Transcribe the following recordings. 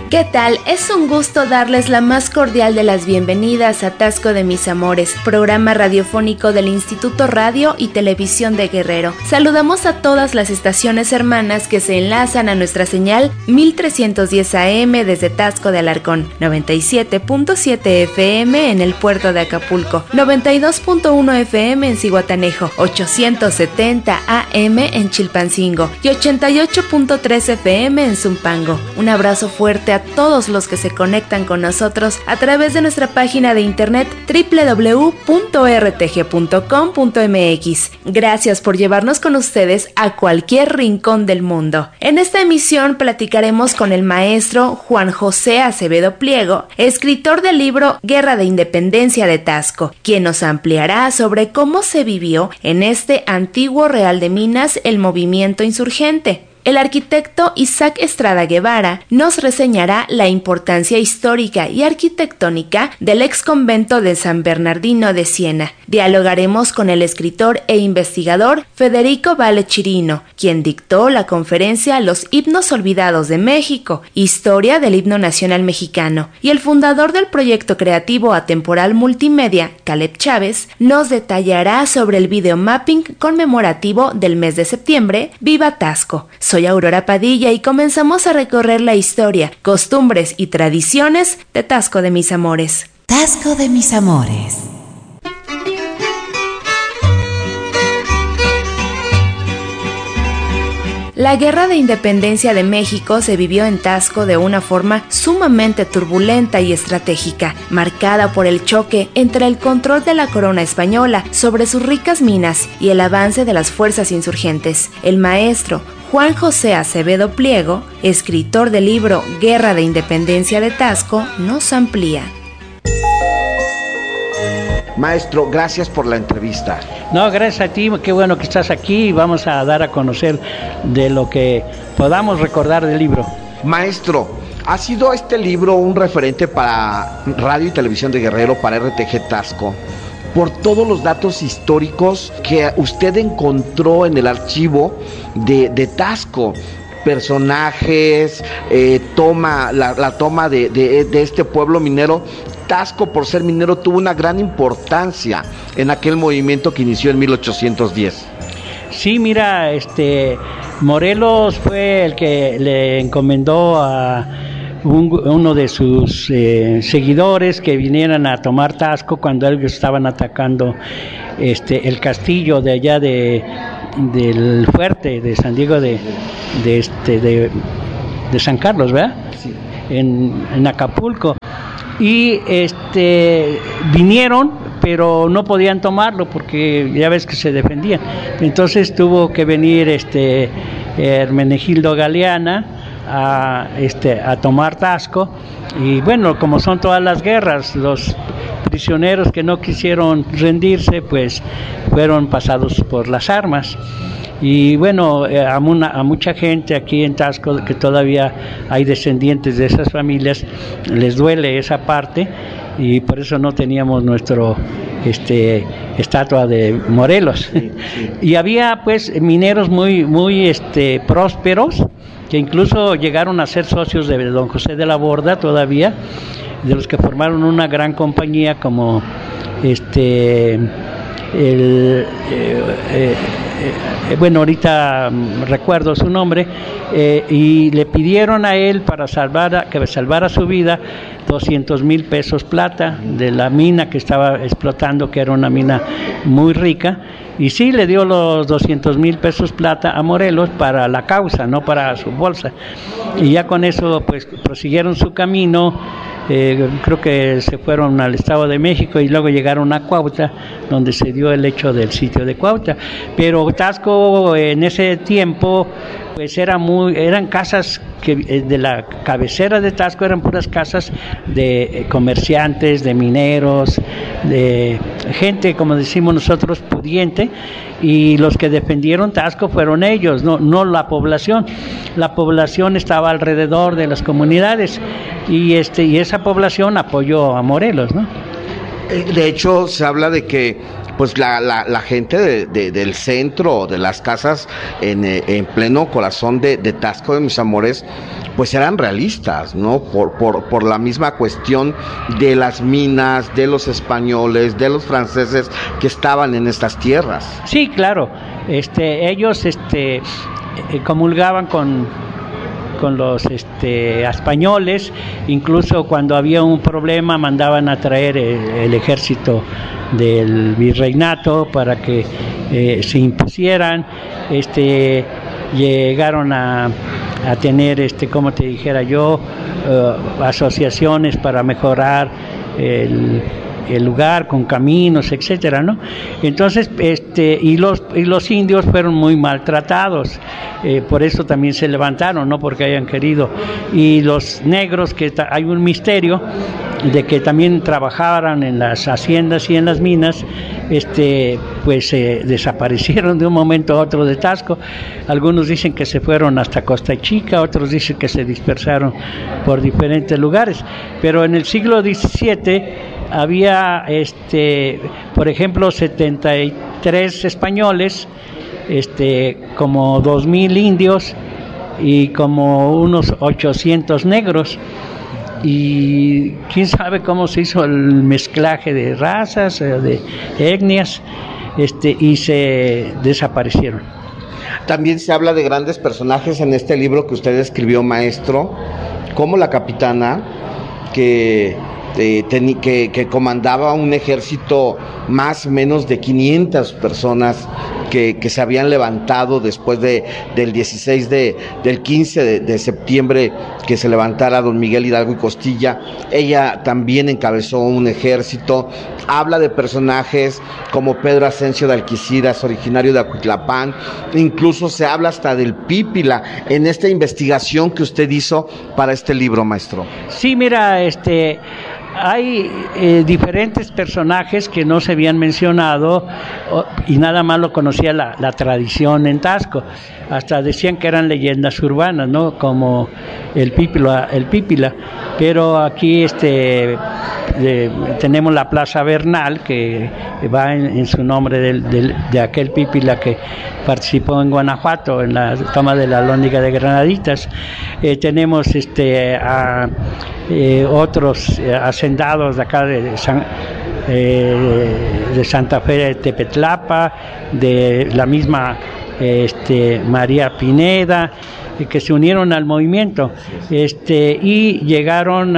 ¿Qué tal? Es un gusto darles la más cordial de las bienvenidas a Tasco de Mis Amores, programa radiofónico del Instituto Radio y Televisión de Guerrero. Saludamos a todas las estaciones hermanas que se enlazan a nuestra señal 1310 AM desde Tasco de Alarcón, 97.7 FM en el puerto de Acapulco, 92.1 FM en Zihuatanejo, 870 AM en Chilpancingo y 88.3 FM en Zumpango. Un abrazo fuerte a todos los que se conectan con nosotros a través de nuestra página de internet www.rtg.com.mx. Gracias por llevarnos con ustedes a cualquier rincón del mundo. En esta emisión platicaremos con el maestro Juan José Acevedo Pliego, escritor del libro Guerra de Independencia de Tasco, quien nos ampliará sobre cómo se vivió en este antiguo Real de Minas el movimiento insurgente. El arquitecto Isaac Estrada Guevara nos reseñará la importancia histórica y arquitectónica del ex convento de San Bernardino de Siena. Dialogaremos con el escritor e investigador Federico Vale Chirino, quien dictó la conferencia Los himnos olvidados de México, historia del himno nacional mexicano, y el fundador del proyecto creativo atemporal multimedia, Caleb Chávez, nos detallará sobre el videomapping conmemorativo del mes de septiembre, Viva Tasco. Soy Aurora Padilla y comenzamos a recorrer la historia, costumbres y tradiciones de Tasco de Mis Amores. Tasco de Mis Amores. La Guerra de Independencia de México se vivió en Tasco de una forma sumamente turbulenta y estratégica, marcada por el choque entre el control de la corona española sobre sus ricas minas y el avance de las fuerzas insurgentes. El maestro Juan José Acevedo Pliego, escritor del libro Guerra de Independencia de Tasco, nos amplía. Maestro, gracias por la entrevista. No, gracias a ti, qué bueno que estás aquí y vamos a dar a conocer de lo que podamos recordar del libro. Maestro, ¿ha sido este libro un referente para Radio y Televisión de Guerrero, para RTG Tasco, por todos los datos históricos que usted encontró en el archivo de Tasco? Personajes, la toma de este pueblo minero. Tasco, por ser minero, tuvo una gran importancia en aquel movimiento que inició en 1810. Sí, mira, Morelos fue el que le encomendó a uno de sus seguidores que vinieran a tomar Tasco cuando ellos estaban atacando el castillo de allá del fuerte de San Diego de San Carlos, ¿verdad? Sí. En Acapulco. Y vinieron, pero no podían tomarlo porque ya ves que se defendían. Entonces tuvo que venir Hermenegildo Galeana a tomar Tasco. Y bueno, como son todas las guerras, los prisioneros que no quisieron rendirse, pues fueron pasados por las armas. Y bueno, a mucha gente aquí en Tasco, que todavía hay descendientes de esas familias, les duele esa parte y por eso no teníamos nuestro estatua de Morelos. Sí, sí. Y había pues mineros muy prósperos que incluso llegaron a ser socios de don José de la Borda todavía, de los que formaron una gran compañía como bueno, ahorita recuerdo su nombre, y le pidieron a él que salvara su vida 200,000 pesos plata de la mina que estaba explotando, que era una mina muy rica, y sí le dio los 200,000 pesos plata a Morelos para la causa, no para su bolsa, y ya con eso pues prosiguieron su camino. Creo que se fueron al Estado de México y luego llegaron a Cuautla, donde se dio el hecho del sitio de Cuautla. Pero Tasco en ese tiempo pues eran casas que de la cabecera de Tasco eran puras casas de comerciantes, de mineros, de gente, como decimos nosotros, pudiente, y los que defendieron Tasco fueron ellos, no la población. La población estaba alrededor de las comunidades y esa población apoyó a Morelos, ¿no? De hecho, se habla de que pues la gente del centro, de las casas en pleno corazón de Tasco de Mis Amores, pues eran realistas, ¿no? Por la misma cuestión de las minas, de los españoles, de los franceses que estaban en estas tierras. Sí, claro. Ellos comulgaban con los españoles, incluso cuando había un problema mandaban a traer el ejército del virreinato para que se impusieran. Llegaron a tener, como te dijera yo, asociaciones para mejorar el lugar con caminos, etcétera, ¿no? Entonces, y los indios fueron muy maltratados, por eso también se levantaron, no porque hayan querido. Y los negros, que hay un misterio de que también trabajaran en las haciendas y en las minas, pues desaparecieron de un momento a otro de Taxco. Algunos dicen que se fueron hasta Costa Chica, otros dicen que se dispersaron por diferentes lugares. Pero en el siglo XVII había, por ejemplo, 73 españoles, como 2,000 indios y como unos 800 negros. Y quién sabe cómo se hizo el mezclaje de razas, de etnias, y se desaparecieron. También se habla de grandes personajes en este libro que usted escribió, maestro, como la capitana, que comandaba un ejército más o menos de 500 personas que se habían levantado después del 15 de septiembre, que se levantara don Miguel Hidalgo y Costilla. Ella también encabezó un ejército. Habla de personajes como Pedro Asensio de Alquiciras, originario de Acuitlapán. Incluso se habla hasta del Pípila en esta investigación que usted hizo para este libro, maestro. Sí, mira, hay diferentes personajes que no se habían mencionado y nada más lo conocía la tradición en Taxco. Hasta decían que eran leyendas urbanas, ¿no? Como el Pípila. Pero aquí tenemos la Plaza Bernal, que va en su nombre de aquel Pípila que participó en Guanajuato en la toma de la Alhóndiga de Granaditas. Tenemos otros hacendados de acá de Santa Fe de Tepetlapa, de la misma María Pineda, que se unieron al movimiento, y llegaron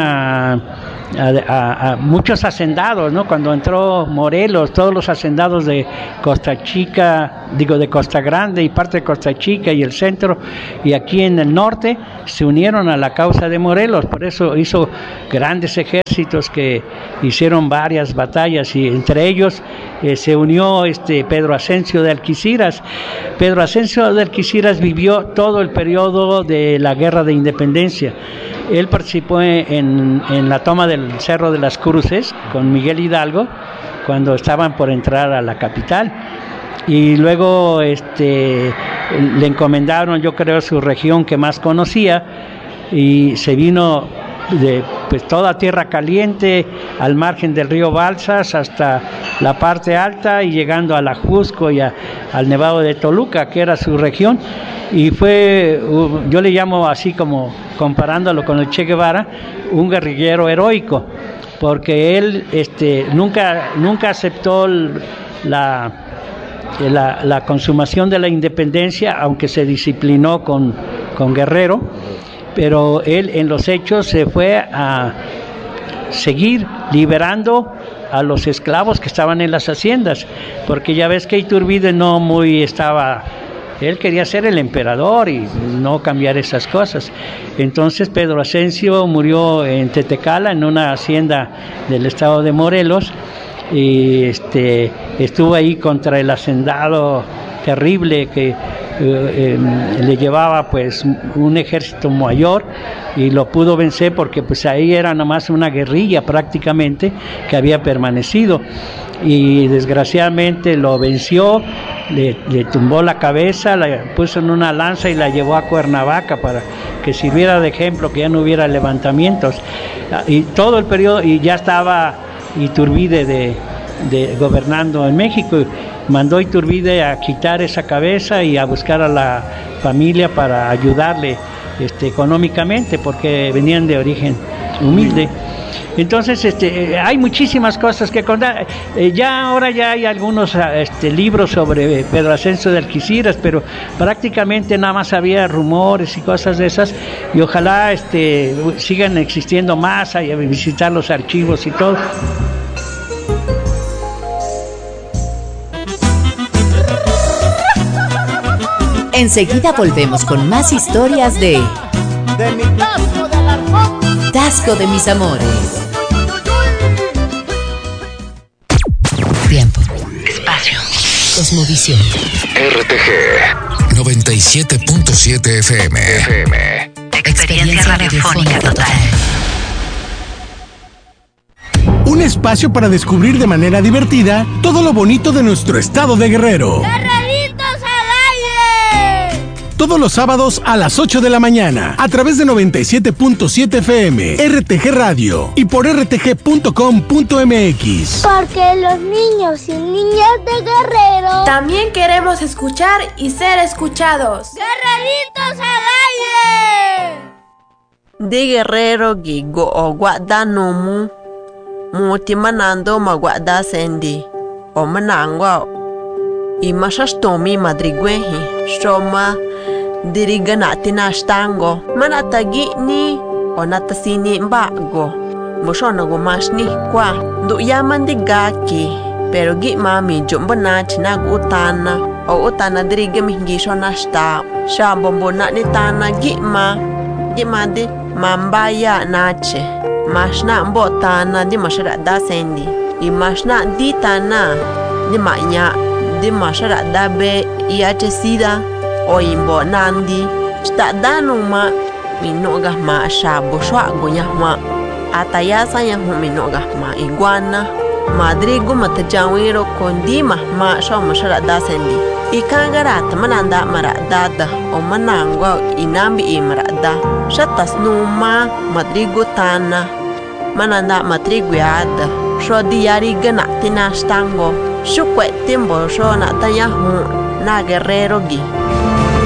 a muchos hacendados, ¿no? Cuando entró Morelos, todos los hacendados de Costa Chica, de Costa Grande y parte de Costa Chica y el centro y aquí en el norte, se unieron a la causa de Morelos. Por eso hizo grandes ejércitos que hicieron varias batallas, y entre ellos se unió Pedro Asensio de Alquiciras. Pedro Asensio de Alquiciras vivió todo el periodo de la Guerra de Independencia. Él participó en la toma del Cerro de las Cruces con Miguel Hidalgo, cuando estaban por entrar a la capital, y luego le encomendaron, yo creo, su región que más conocía, y se vino de toda Tierra Caliente al margen del río Balsas hasta la parte alta y llegando a la Jusco y al Nevado de Toluca, que era su región. Y fue, yo le llamo así, como comparándolo con el Che Guevara, un guerrillero heroico, porque él nunca aceptó la consumación de la independencia, aunque se disciplinó con Guerrero, pero él en los hechos se fue a seguir liberando a los esclavos que estaban en las haciendas, porque ya ves que Iturbide no muy estaba. Él quería ser el emperador y no cambiar esas cosas. Entonces Pedro Asensio murió en Tetecala, en una hacienda del estado de Morelos, y estuvo ahí contra el hacendado terrible que le llevaba pues un ejército mayor, y lo pudo vencer porque pues ahí era nomás una guerrilla prácticamente que había permanecido, y desgraciadamente lo venció. Le tumbó la cabeza, la puso en una lanza y la llevó a Cuernavaca para que sirviera de ejemplo, que ya no hubiera levantamientos. Y todo el periodo, y ya estaba Iturbide gobernando en México, mandó Iturbide a quitar esa cabeza y a buscar a la familia para ayudarle económicamente, porque venían de origen humilde. Entonces, hay muchísimas cosas que contar. Ahora ya hay algunos libros sobre Pedro Ascenso de Algeciras, pero prácticamente nada más había rumores y cosas de esas. Y ojalá sigan existiendo más, y visitar los archivos y todo. Enseguida volvemos con más historias de mi Tasco del Arjón. Tasco de mis amores. Tiempo, espacio, cosmovisión. RTG 97.7 FM. Experiencia radiofónica total. Un espacio para descubrir de manera divertida todo lo bonito de nuestro estado de Guerrero. ¡Guerreritos al aire! Todos los sábados a las 8 de la mañana, a través de 97.7 FM, RTG Radio y por rtg.com.mx. Porque los niños y niñas de Guerrero también queremos escuchar y ser escuchados. ¡Guerreritos al aire! De Guerrero gigo o guada nomu muti manando maguada sendi o manangwa i mashastomi madrigwehi shoma diriganati nashtango manatagi ni o natasini mbago mushona go mashni kwa du yamandi gaki pero gi mami jumbana chinagu utana o utana dirigami gisho nashta shambombo na nitana gi madi mambaya nache mashna mbotana di mashara da sendi i mashna di tana di manya di mashara da be iache sida o imbo nandi sta danu ma minoga ma shabo shwa gonya ma ataya saya hu minoga ma iguana madrigo matajawiro kondi ma sho mashara da sendi ikangarat mananda maradada o manangwa inambi imrada shatas numa madrigo tana mananda matriguada sho diari gana tinastango shukwe timbo sho na tayahu na Guerrero gi